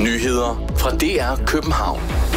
Nyheder fra DR København.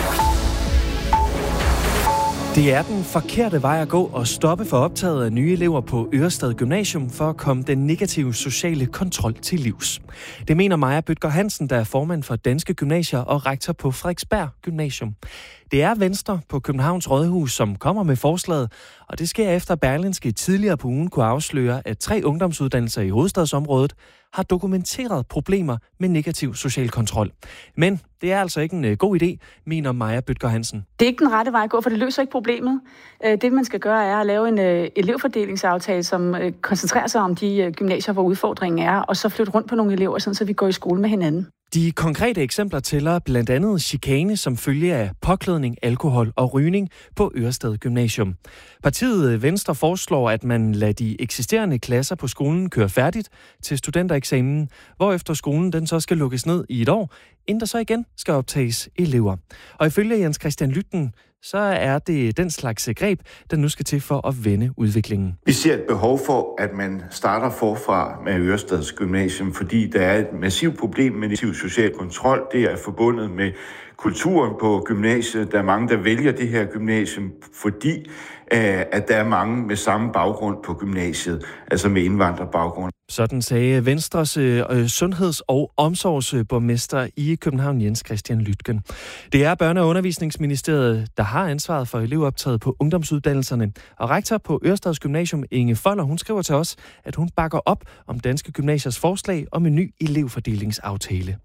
Det er den forkerte vej at gå og stoppe for optaget af nye elever på Ørestad Gymnasium for at komme den negative sociale kontrol til livs. Det mener Maja Bødker Hansen, der er formand for Danske Gymnasier og rektor på Frederiksberg Gymnasium. Det er Venstre på Københavns Rådhus, som kommer med forslaget, og det sker efter Berlingske tidligere på ugen kunne afsløre, at 3 ungdomsuddannelser i hovedstadsområdet har dokumenteret problemer med negativ social kontrol. Men det er altså ikke en god idé, mener Maja Bødker Hansen. Det er ikke den rette vej at gå, for det løser ikke problemet. Det, man skal gøre, er at lave en elevfordelingsaftale, som koncentrerer sig om de gymnasier, hvor udfordringen er, og så flytte rundt på nogle elever, så vi går i skole med hinanden. De konkrete eksempler tæller blandt andet chikane som følge af påklædning, alkohol og rygning på Ørestad Gymnasium. Partiet Venstre foreslår, at man lader de eksisterende klasser på skolen køre færdigt til studentereksamen, hvorefter skolen den så skal lukkes ned i et år, inden der så igen skal optages elever. Og ifølge Jens Christian Lytten, så er det den slags greb, der nu skal til for at vende udviklingen. Vi ser et behov for, at man starter forfra med Ørestads Gymnasium, fordi der er et massivt problem med negativ social kontrol. Det er forbundet med kulturen på gymnasiet. Der er mange, der vælger det her gymnasium, fordi at der er mange med samme baggrund på gymnasiet, altså med indvandrerbaggrund. Sådan sagde Venstres sundheds- og omsorgsborgmester i København, Jens Christian Lytgen. Det er Børne- og Undervisningsministeriet, der har ansvaret for elevoptaget på ungdomsuddannelserne. Og rektor på Ørestads Gymnasium, Inge Foller, hun skriver til os, at hun bakker op om Danske Gymnasiers forslag om en ny elevfordelingsaftale.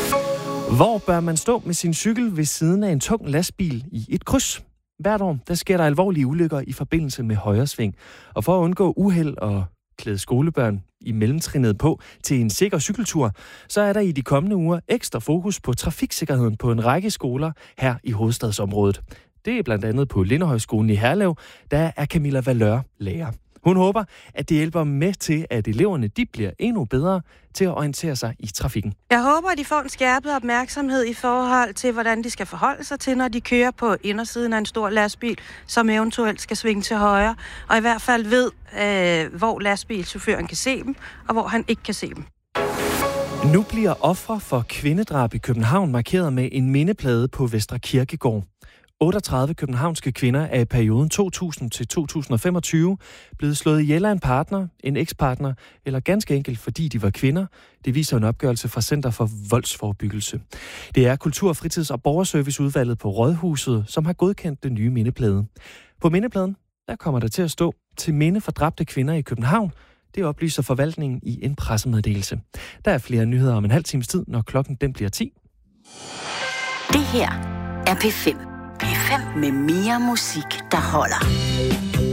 Hvor bør man stå med sin cykel ved siden af en tung lastbil i et kryds? Hvert år der sker der alvorlige ulykker i forbindelse med højresving. Og for at undgå uheld og klæde skolebørn i mellemtrinnet på til en sikker cykeltur, så er der i de kommende uger ekstra fokus på trafiksikkerheden på en række skoler her i hovedstadsområdet. Det er blandt andet på Lindehøjskolen i Herlev, der er Camilla Valør lærer. Hun håber, at det hjælper med til, at eleverne de bliver endnu bedre til at orientere sig i trafikken. Jeg håber, at de får en skærpet opmærksomhed i forhold til, hvordan de skal forholde sig til, når de kører på indersiden af en stor lastbil, som eventuelt skal svinge til højre, og i hvert fald ved, hvor lastbilchaufføren kan se dem, og hvor han ikke kan se dem. Nu bliver ofre for kvindedrab i København markeret med en mindeplade på Vestre Kirkegård. 38 københavnske kvinder er i perioden 2000 til 2025 blevet slået ihjel af en partner, en ekspartner, eller ganske enkelt fordi de var kvinder. Det viser en opgørelse fra Center for Voldsforebyggelse. Det er Kultur-, Fritids- og Borgerserviceudvalget på Rådhuset, som har godkendt den nye mindeplade. På mindepladen der kommer der til at stå til minde for dræbte kvinder i København. Det oplyser forvaltningen i en pressemeddelelse. Der er flere nyheder om en halv times tid, når klokken den bliver 10. Det her er P5. P5 med mere musik, der holder.